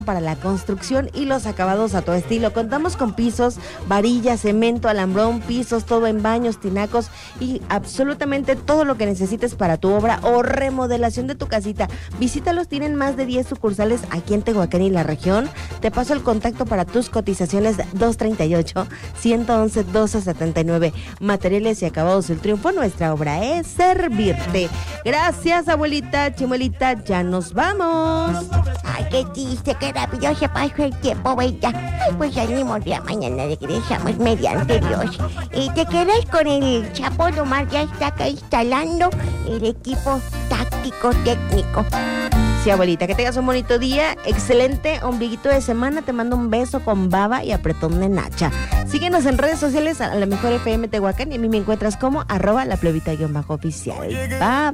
para la construcción y los acabados a tu estilo. Contamos con pisos, varillas, cemento, alambrón, pisos, todo en baños, tinacos y absolutamente todo lo que necesites para tu obra o remodelación de tu casita. Visítalos, tienen más de 10 sucursales aquí en Tehuacán y la región. Te paso el contacto para tus cotizaciones: 238-111-1279. Materiales y acabados El Triunfo, nuestra obra es servirte. Gracias, abuelita, chimuelita, ya nos vamos. Ay, qué triste, qué rápido se pasó el tiempo, ¿verdad? Ay, pues ya ni modo, mañana regresamos mediante Dios. Y te quedas con el Chapo, nomás ya está acá instalando el equipo táctico técnico. Sí, abuelita, que tengas un bonito día, excelente ombliguito de semana, te mando un beso con baba y apretón de nacha. Síguenos en redes sociales, a la mejor FM Tehuacán, y a mí me encuentras como @laplebita_oficial. Bye.